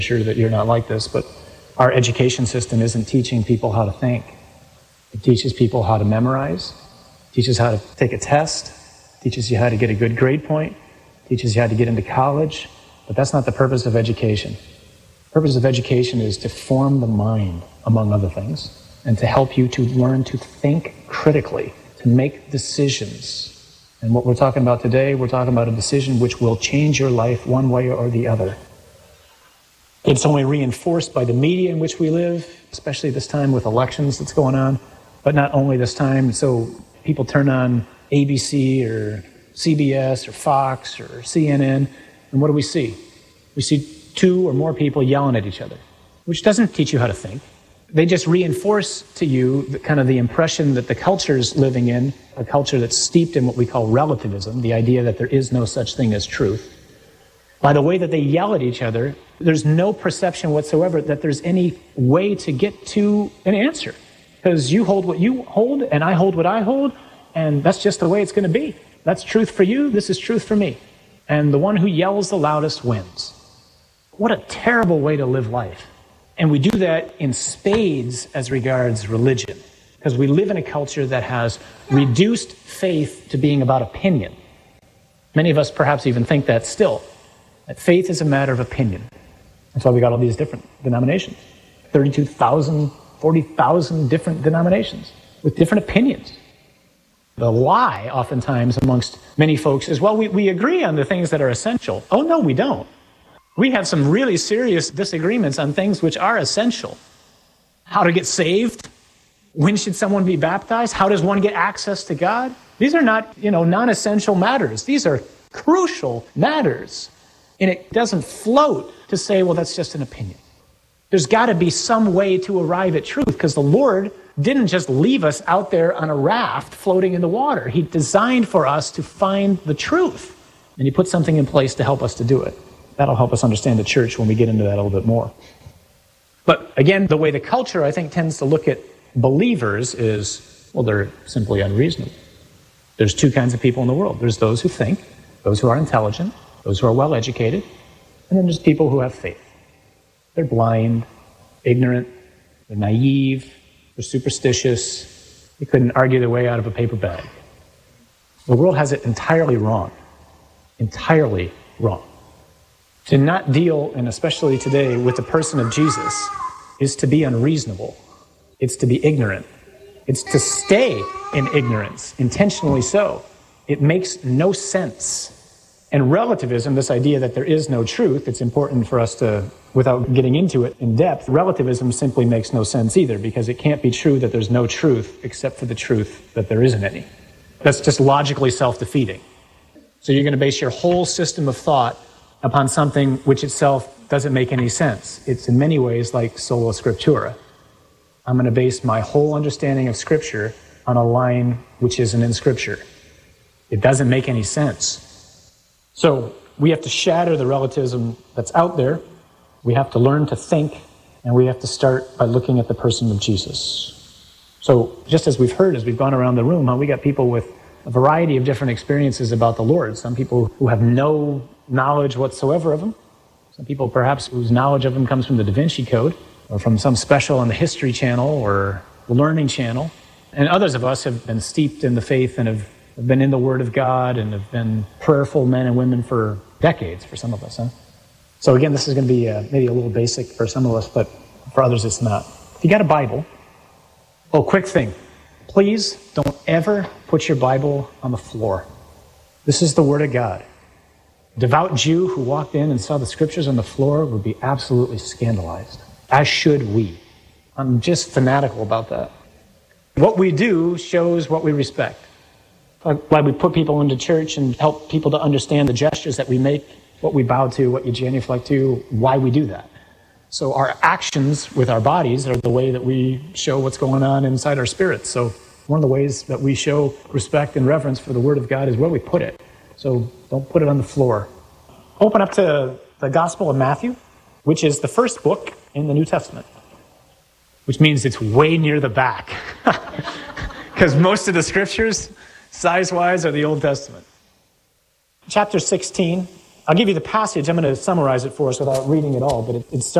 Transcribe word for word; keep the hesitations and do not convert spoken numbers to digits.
sure that you're not like this, but our education system isn't teaching people how to think. It teaches people how to memorize, teaches how to take a test, teaches you how to get a good grade point, teaches you how to get into college, but that's not the purpose of education. The purpose of education is to form the mind, among other things, and to help you to learn to think critically, to make decisions. And what we're talking about today, we're talking about a decision which will change your life one way or the other. It's only reinforced by the media in which we live, especially this time with elections that's going on, but not only this time. So people turn on A B C or C B S or Fox or C N N, and what do we see? We see two or more people yelling at each other, which doesn't teach you how to think. They just reinforce to you the, kind of the impression that the culture is living in, a culture that's steeped in what we call relativism, the idea that there is no such thing as truth. By the way that they yell at each other, there's no perception whatsoever that there's any way to get to an answer. Because you hold what you hold, and I hold what I hold, and that's just the way it's going to be. That's truth for you, this is truth for me. And the one who yells the loudest wins. What a terrible way to live life. And we do that in spades as regards religion. Because we live in a culture that has reduced faith to being about opinion. Many of us perhaps even think that still. That faith is a matter of opinion. That's why we got all these different denominations. thirty-two thousand, forty thousand different denominations with different opinions. The lie oftentimes amongst many folks is, well, we, we agree on the things that are essential. Oh, no, we don't. We have some really serious disagreements on things which are essential. How to get saved? When should someone be baptized? How does one get access to God? These are not, you know, non-essential matters. These are crucial matters. And it doesn't float to say, well, that's just an opinion. There's got to be some way to arrive at truth, because the Lord didn't just leave us out there on a raft floating in the water. He designed for us to find the truth. And he put something in place to help us to do it. That'll help us understand the church when we get into that a little bit more. But again, the way the culture, I think, tends to look at believers is, well, they're simply unreasonable. There's two kinds of people in the world. There's those who think, those who are intelligent, those who are well-educated, and then there's people who have faith. They're blind, ignorant, they're naive, they're superstitious. They couldn't argue their way out of a paper bag. The world has it entirely wrong. Entirely wrong. To not deal, and especially today, with the person of Jesus is to be unreasonable. It's to be ignorant. It's to stay in ignorance, intentionally so. It makes no sense. And relativism, this idea that there is no truth, it's important for us to, without getting into it in depth, relativism simply makes no sense either, because it can't be true that there's no truth except for the truth that there isn't any. That's just logically self-defeating. So you're going to base your whole system of thought upon something which itself doesn't make any sense. It's in many ways like sola scriptura. I'm going to base my whole understanding of Scripture on a line which isn't in Scripture. It doesn't make any sense. So we have to shatter the relativism that's out there. We have to learn to think, and we have to start by looking at the person of Jesus. So just as we've heard, as we've gone around the room, huh, we got people with a variety of different experiences about the Lord. Some people who have no knowledge whatsoever of Him. Some people perhaps whose knowledge of Him comes from the Da Vinci Code, or from some special on the History Channel or the Learning Channel. And others of us have been steeped in the faith and have have been in the Word of God and have been prayerful men and women for decades, for some of us. Huh? So again, this is going to be uh, maybe a little basic for some of us, but for others it's not. If you got a Bible, oh, quick thing. Please don't ever put your Bible on the floor. This is the Word of God. A devout Jew who walked in and saw the Scriptures on the floor would be absolutely scandalized, as should we. I'm just fanatical about that. What we do shows what we respect. Why we put people into church and help people to understand the gestures that we make, what we bow to, what you genuflect to, why we do that. So our actions with our bodies are the way that we show what's going on inside our spirits. So one of the ways that we show respect and reverence for the Word of God is where we put it. So don't put it on the floor. Open up to the Gospel of Matthew, which is the first book in the New Testament, which means it's way near the back. Because most of the scriptures, size-wise, are the Old Testament. Chapter sixteen, I'll give you the passage. I'm going to summarize it for us without reading it all, but it, it starts